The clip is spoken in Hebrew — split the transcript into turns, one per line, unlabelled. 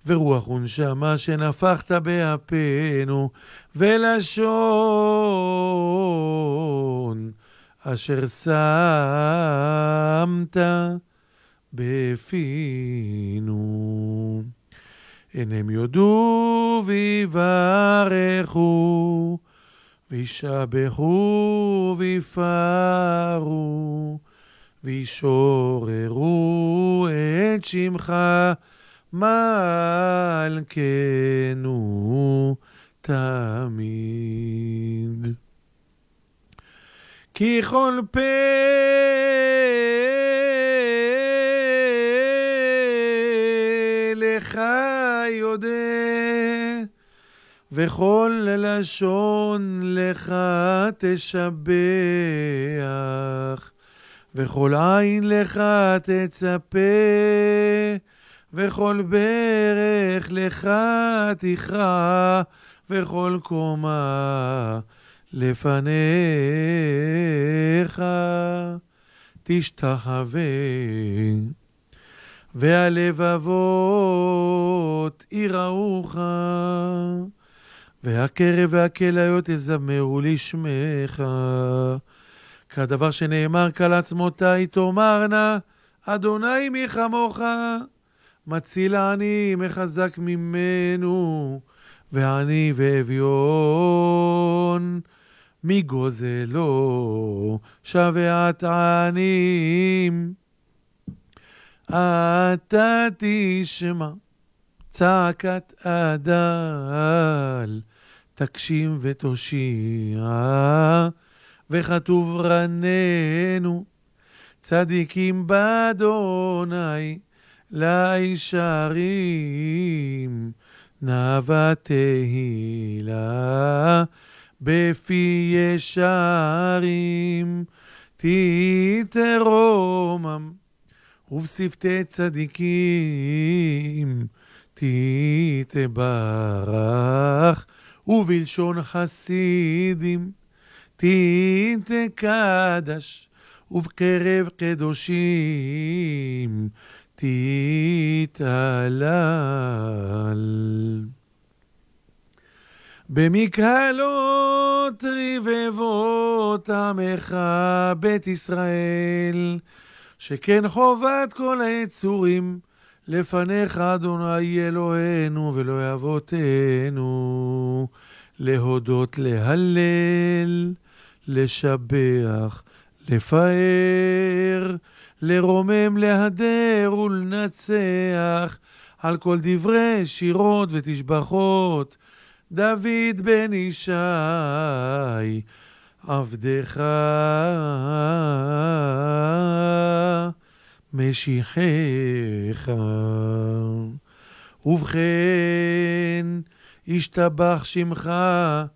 ורוח ונשמה שנפחת באפינו, ולשון אשר שמת בפינו. הן יודו ויברכו, וישבחו ויפארו, וישוררו את שמך מלכנו תמיד. כי כל פה לך יודע, וכל לשון לך תשבח, וכל עין לך תצפה, וכל ברך לך תכרע, וכל קומה לפניך תשתחווה. והלבבות יראוך, והקרב והכליות יזמרו לשמך. כדבר שנאמר כל עצמותי תאמרנה, אדוני מי כמוך, מציל העני מחזק ממנו, ועני ואביון מגוזלו שבעת עניים. אתה תשמע צעקת אדל, תקשיב ותושיע, וכתוב רננו צדיקים באדוני לישרים. נאווה תהילה בפי ישרים, תתרומם ובשפתי צדיקים תתברך, ובלשון חסידים תתקדש, ובקרב קדושים תתהלל. במקהלות רבבות עמך בית ישראל, שכן חובת כל היצורים לפניך אדוני אלוהינו ואלוהי אבותינו, להודות, להלל, לשבח, לפאר, לרומם, להדר ולנצח על כל דברי שירות ותשבחות דוד בן ישי עבדך משיחך. ובכן ישתבח שמך